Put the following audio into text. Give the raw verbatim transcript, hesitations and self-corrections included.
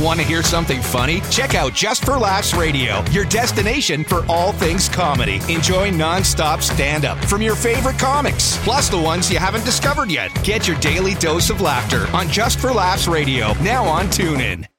Want to hear something funny? Check out Just for Laughs Radio, your destination for all things comedy. Enjoy non-stop stand-up from your favorite comics, plus the ones you haven't discovered yet. Get your daily dose of laughter on Just for Laughs Radio, now on TuneIn.